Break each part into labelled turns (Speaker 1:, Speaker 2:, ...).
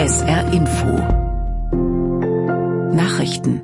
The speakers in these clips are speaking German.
Speaker 1: SR Info Nachrichten.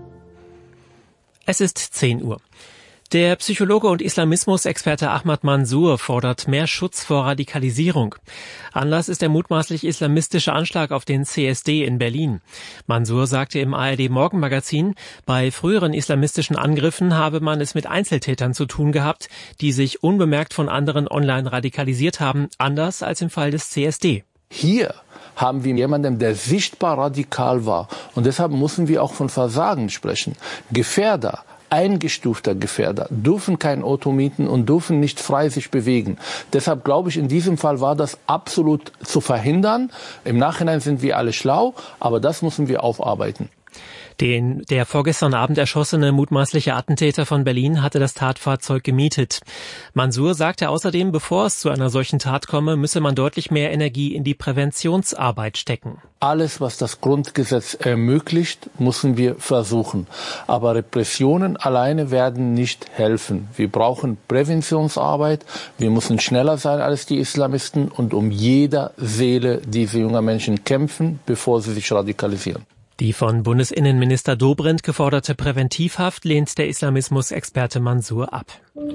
Speaker 2: Es ist 10 Uhr. Der Psychologe und Islamismusexperte Ahmad Mansour fordert mehr Schutz vor Radikalisierung. Anlass ist der mutmaßlich islamistische Anschlag auf den CSD in Berlin. Mansour sagte im ARD-Morgenmagazin, bei früheren islamistischen Angriffen habe man es mit Einzeltätern zu tun gehabt, die sich unbemerkt von anderen online radikalisiert haben, anders als im Fall des CSD.
Speaker 3: Hier haben wir jemanden, der sichtbar radikal war. Und deshalb müssen wir auch von Versagen sprechen. Gefährder, eingestufter Gefährder, dürfen kein Auto mieten und dürfen nicht frei sich bewegen. Deshalb glaube ich, in diesem Fall war das absolut zu verhindern. Im Nachhinein sind wir alle schlau, aber das müssen wir aufarbeiten.
Speaker 2: Der vorgestern Abend erschossene mutmaßliche Attentäter von Berlin hatte das Tatfahrzeug gemietet. Mansour sagte außerdem, bevor es zu einer solchen Tat komme, müsse man deutlich mehr Energie in die Präventionsarbeit stecken.
Speaker 3: Alles, was das Grundgesetz ermöglicht, müssen wir versuchen. Aber Repressionen alleine werden nicht helfen. Wir brauchen Präventionsarbeit. Wir müssen schneller sein als die Islamisten und um jeder Seele dieser jungen Menschen kämpfen, bevor sie sich radikalisieren.
Speaker 2: Die von Bundesinnenminister Dobrindt geforderte Präventivhaft lehnt der Islamismusexperte Mansour ab.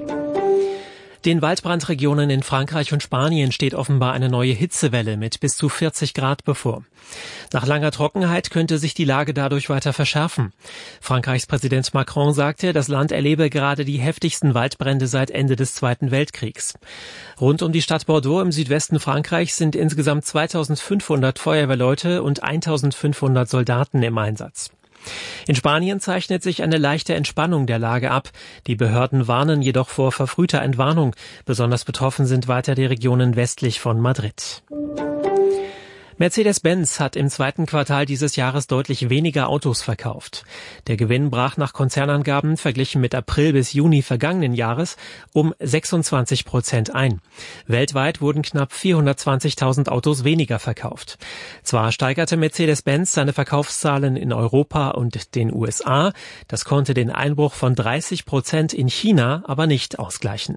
Speaker 2: Den Waldbrandregionen in Frankreich und Spanien steht offenbar eine neue Hitzewelle mit bis zu 40 Grad bevor. Nach langer Trockenheit könnte sich die Lage dadurch weiter verschärfen. Frankreichs Präsident Macron sagte, das Land erlebe gerade die heftigsten Waldbrände seit Ende des Zweiten Weltkriegs. Rund um die Stadt Bordeaux im Südwesten Frankreichs sind insgesamt 2500 Feuerwehrleute und 1500 Soldaten im Einsatz. In Spanien zeichnet sich eine leichte Entspannung der Lage ab. Die Behörden warnen jedoch vor verfrühter Entwarnung. Besonders betroffen sind weiter die Regionen westlich von Madrid. Mercedes-Benz hat im zweiten Quartal dieses Jahres deutlich weniger Autos verkauft. Der Gewinn brach nach Konzernangaben verglichen mit April bis Juni vergangenen Jahres um 26% ein. Weltweit wurden knapp 420.000 Autos weniger verkauft. Zwar steigerte Mercedes-Benz seine Verkaufszahlen in Europa und den USA, das konnte den Einbruch von 30% in China aber nicht ausgleichen.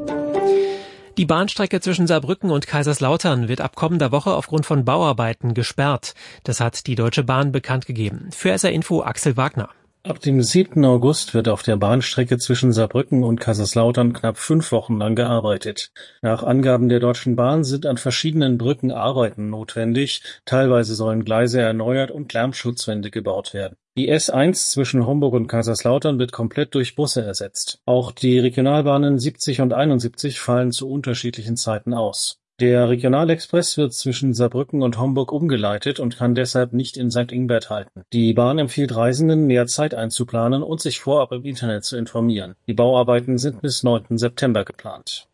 Speaker 2: Die Bahnstrecke zwischen Saarbrücken und Kaiserslautern wird ab kommender Woche aufgrund von Bauarbeiten gesperrt. Das hat die Deutsche Bahn bekannt gegeben. Für SR Info Axel Wagner.
Speaker 4: Ab dem 7. August wird auf der Bahnstrecke zwischen Saarbrücken und Kaiserslautern knapp 5 Wochen lang gearbeitet. Nach Angaben der Deutschen Bahn sind an verschiedenen Brücken Arbeiten notwendig. Teilweise sollen Gleise erneuert und Lärmschutzwände gebaut werden. Die S1 zwischen Homburg und Kaiserslautern wird komplett durch Busse ersetzt. Auch die Regionalbahnen 70 und 71 fallen zu unterschiedlichen Zeiten aus. Der Regionalexpress wird zwischen Saarbrücken und Homburg umgeleitet und kann deshalb nicht in St. Ingbert halten. Die Bahn empfiehlt Reisenden, mehr Zeit einzuplanen und sich vorab im Internet zu informieren. Die Bauarbeiten sind bis 9. September geplant.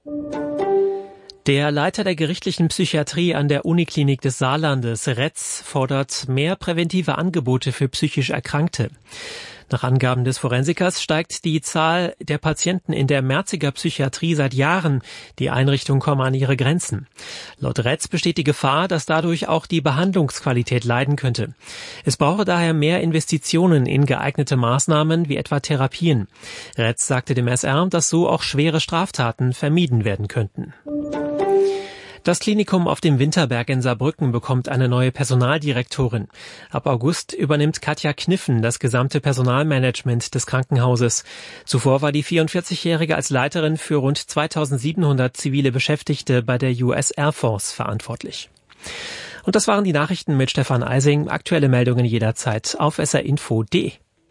Speaker 2: Der Leiter der gerichtlichen Psychiatrie an der Uniklinik des Saarlandes, Retz, fordert mehr präventive Angebote für psychisch Erkrankte. Nach Angaben des Forensikers steigt die Zahl der Patienten in der Merziger Psychiatrie seit Jahren. Die Einrichtung komme an ihre Grenzen. Laut Retz besteht die Gefahr, dass dadurch auch die Behandlungsqualität leiden könnte. Es brauche daher mehr Investitionen in geeignete Maßnahmen wie etwa Therapien. Retz sagte dem SR, dass so auch schwere Straftaten vermieden werden könnten. Das Klinikum auf dem Winterberg in Saarbrücken bekommt eine neue Personaldirektorin. Ab August übernimmt Katja Kniffen das gesamte Personalmanagement des Krankenhauses. Zuvor war die 44-Jährige als Leiterin für rund 2700 zivile Beschäftigte bei der US Air Force verantwortlich. Und das waren die Nachrichten mit Stefan Eising. Aktuelle Meldungen jederzeit auf srinfo.de.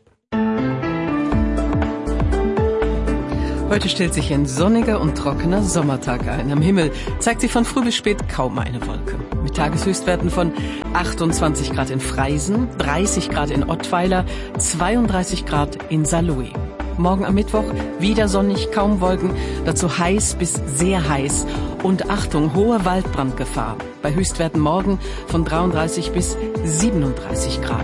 Speaker 1: Heute stellt sich ein sonniger und trockener Sommertag ein. Am Himmel zeigt sich von früh bis spät kaum eine Wolke. Mit Tageshöchstwerten von 28 Grad in Freisen, 30 Grad in Ottweiler, 32 Grad in Saarlouis. Morgen am Mittwoch wieder sonnig, kaum Wolken, dazu heiß bis sehr heiß. Und Achtung, hohe Waldbrandgefahr. Bei Höchstwerten morgen von 33 bis 37 Grad.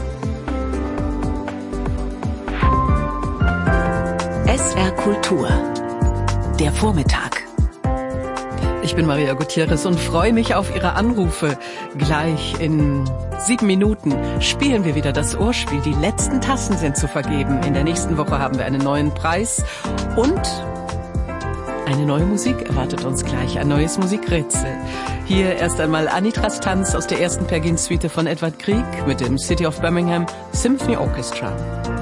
Speaker 5: SR Kultur. Der Vormittag.
Speaker 1: Ich bin Maria Gutierrez und freue mich auf Ihre Anrufe. Gleich in 7 Minuten spielen wir wieder das Ohrspiel. Die letzten Tassen sind zu vergeben. In der nächsten Woche haben wir einen neuen Preis und Eine neue Musik erwartet uns gleich, ein neues Musikrätsel. Hier erst einmal Anitras Tanz aus der ersten Pergin-Suite von Edvard Grieg mit dem City of Birmingham Symphony Orchestra.